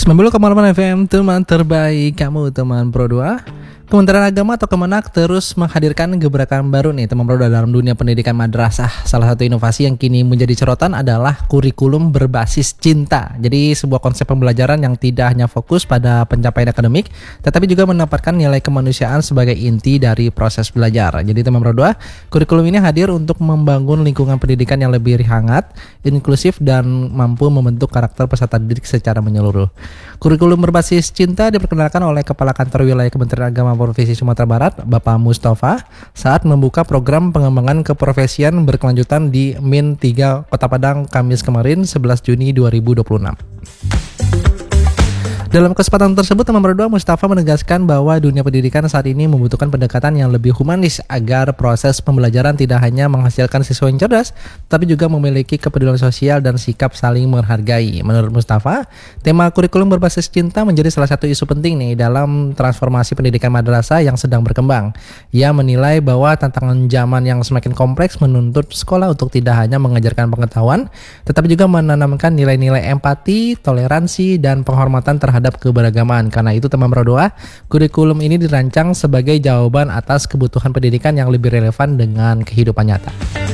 90,8 FM, teman terbaik kamu, teman Pro 2. Kementerian Agama atau Kemenak terus menghadirkan gebrakan baru nih teman Pro 2 dalam dunia pendidikan madrasah. Salah satu inovasi yang kini menjadi sorotan adalah kurikulum berbasis cinta. Jadi sebuah konsep pembelajaran yang tidak hanya fokus pada pencapaian akademik, tetapi juga menempatkan nilai kemanusiaan sebagai inti dari proses belajar. Jadi teman Pro 2, kurikulum ini hadir untuk membangun lingkungan pendidikan yang lebih hangat, inklusif, dan mampu membentuk karakter peserta didik secara menyeluruh. Kurikulum berbasis cinta diperkenalkan oleh Kepala Kantor Wilayah Kementerian Agama Provinsi Sumatera Barat, Bapak Mustafa, saat membuka program pengembangan keprofesian berkelanjutan di Min 3 Kota Padang Kamis kemarin 11 Juni 2026. Dalam kesempatan tersebut, teman Pro 2, Mustafa menegaskan bahwa dunia pendidikan saat ini membutuhkan pendekatan yang lebih humanis agar proses pembelajaran tidak hanya menghasilkan siswa yang cerdas, tapi juga memiliki kepedulian sosial dan sikap saling menghargai. Menurut Mustafa, tema kurikulum berbasis cinta menjadi salah satu isu penting nih dalam transformasi pendidikan madrasah yang sedang berkembang. Ia menilai bahwa tantangan zaman yang semakin kompleks menuntut sekolah untuk tidak hanya mengajarkan pengetahuan, tetapi juga menanamkan nilai-nilai empati, toleransi, dan penghormatan terhadap keberagaman. Karena itu teman Pro 2, kurikulum ini dirancang sebagai jawaban atas kebutuhan pendidikan yang lebih relevan dengan kehidupan nyata.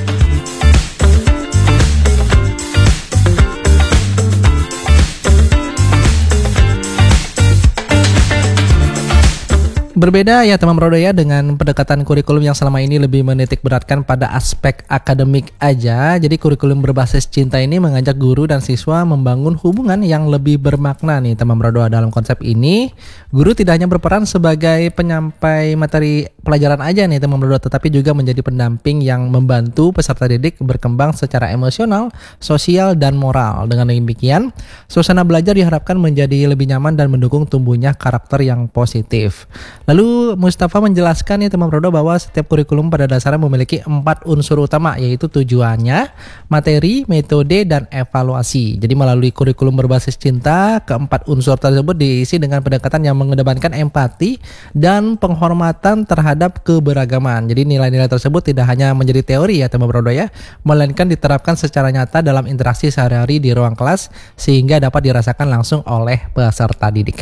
Berbeda ya teman Pro 2 ya dengan pendekatan kurikulum yang selama ini lebih menitik beratkan pada aspek akademik aja. Jadi kurikulum berbasis cinta ini mengajak guru dan siswa membangun hubungan yang lebih bermakna nih teman Pro 2. Dalam konsep ini, guru tidak hanya berperan sebagai penyampai materi pelajaran aja nih teman Pro 2, tetapi juga menjadi pendamping yang membantu peserta didik berkembang secara emosional, sosial, dan moral. Dengan demikian, suasana belajar diharapkan menjadi lebih nyaman dan mendukung tumbuhnya karakter yang positif. Lalu Mustafa menjelaskan ya teman Pro 2 bahwa setiap kurikulum pada dasarnya memiliki 4 unsur utama, yaitu tujuannya, materi, metode, dan evaluasi. Jadi melalui kurikulum berbasis cinta, keempat unsur tersebut diisi dengan pendekatan yang mengedepankan empati dan penghormatan terhadap keberagaman. Jadi nilai-nilai tersebut tidak hanya menjadi teori ya teman Pro 2 ya, melainkan diterapkan secara nyata dalam interaksi sehari-hari di ruang kelas sehingga dapat dirasakan langsung oleh peserta didik.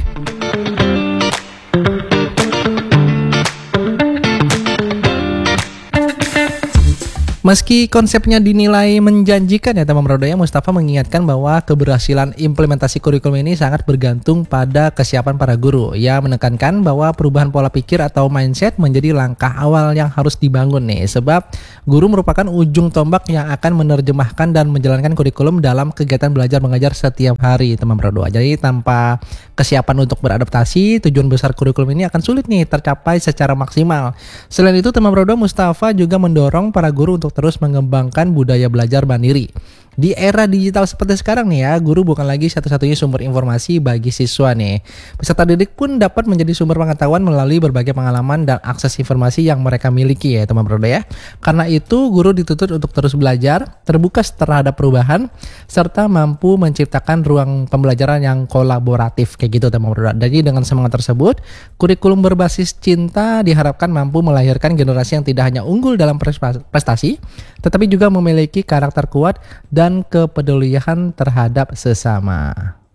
Meski konsepnya dinilai menjanjikan ya teman Pro 2 ya, Mustafa mengingatkan bahwa keberhasilan implementasi kurikulum ini sangat bergantung pada kesiapan para guru. Ia menekankan bahwa perubahan pola pikir atau mindset menjadi langkah awal yang harus dibangun nih, sebab guru merupakan ujung tombak yang akan menerjemahkan dan menjalankan kurikulum dalam kegiatan belajar mengajar setiap hari teman Pro 2. Jadi tanpa kesiapan untuk beradaptasi, tujuan besar kurikulum ini akan sulit nih tercapai secara maksimal. Selain itu teman Pro 2, Mustafa juga mendorong para guru untuk terus mengembangkan budaya belajar mandiri. Di era digital seperti sekarang nih ya, guru bukan lagi satu-satunya sumber informasi bagi siswa nih. Peserta didik pun dapat menjadi sumber pengetahuan melalui berbagai pengalaman dan akses informasi yang mereka miliki ya teman Pro 2 ya. Karena itu guru dituntut untuk terus belajar, terbuka terhadap perubahan, serta mampu menciptakan ruang pembelajaran yang kolaboratif kayak gitu teman Pro 2. Jadi dengan semangat tersebut, kurikulum berbasis cinta diharapkan mampu melahirkan generasi yang tidak hanya unggul dalam prestasi, tetapi juga memiliki karakter kuat dan kepedulian terhadap sesama.